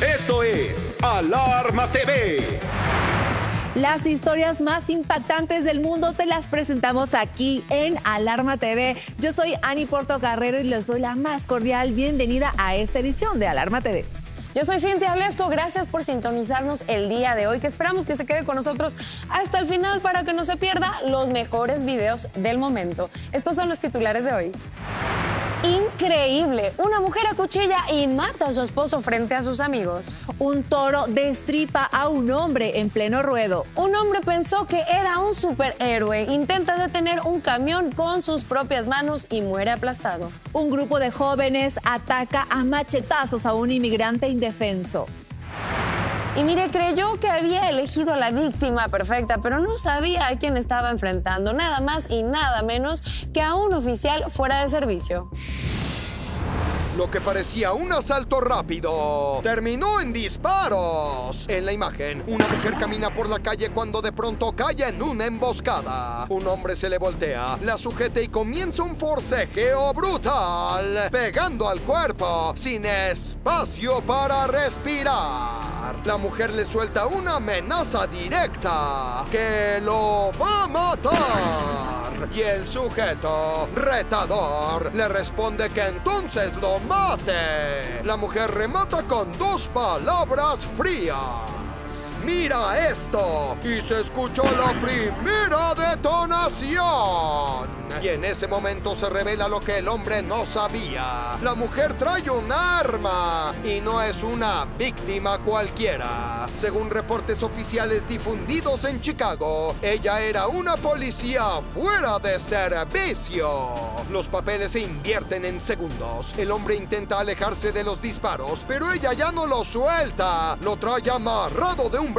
Esto es Alarma TV. Las historias más impactantes del mundo te las presentamos aquí en Alarma TV. Yo soy Ani Portocarrero y les doy la más cordial bienvenida a esta edición de Alarma TV. Yo soy Cintia Blesco, gracias por sintonizarnos el día de hoy, que esperamos que se quede con nosotros hasta el final para que no se pierda los mejores videos del momento. Estos son los titulares de hoy. Increíble, una mujer acuchilla y mata a su esposo frente a sus amigos. Un toro destripa a un hombre en pleno ruedo. Un hombre pensó que era un superhéroe, intenta detener un camión con sus propias manos y muere aplastado. Un grupo de jóvenes ataca a machetazos a un inmigrante indefenso. Y mire, creyó que había elegido a la víctima perfecta, pero no sabía a quién estaba enfrentando, nada más y nada menos que a un oficial fuera de servicio. Lo que parecía un asalto rápido terminó en disparos. En la imagen, una mujer camina por la calle cuando de pronto cae en una emboscada. Un hombre se le voltea, la sujeta y comienza un forcejeo brutal, pegando al cuerpo sin espacio para respirar. La mujer le suelta una amenaza directa que lo va a matar. Y el sujeto, retador, le responde que entonces lo mate. La mujer remata con dos palabras frías. ¡Mira esto! Y se escuchó la primera detonación. Y en ese momento se revela lo que el hombre no sabía. La mujer trae un arma y no es una víctima cualquiera. Según reportes oficiales difundidos en Chicago, ella era una policía fuera de servicio. Los papeles se invierten en segundos. El hombre intenta alejarse de los disparos, pero ella ya no lo suelta. Lo trae amarrado de un